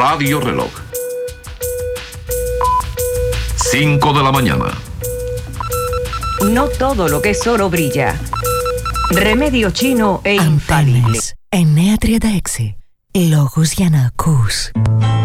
Radio Reloj. 5 de la mañana. No todo lo que es oro brilla. Remedio chino e infalible. Antennes, 936. Λόγους για να ακούς.